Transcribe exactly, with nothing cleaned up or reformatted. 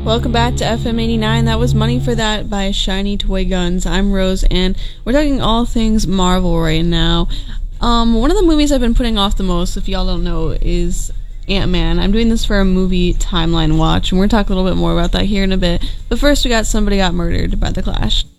Welcome back to F M eighty-nine. That was Money for That by Shiny Toy Guns. I'm Rose, and we're talking all things Marvel right now. Um, one of the movies I've been putting off the most, if y'all don't know, is Ant-Man. I'm doing this for a movie timeline watch, and we're going to talk a little bit more about that here in a bit. But first, we got Somebody Got Murdered by The Clash.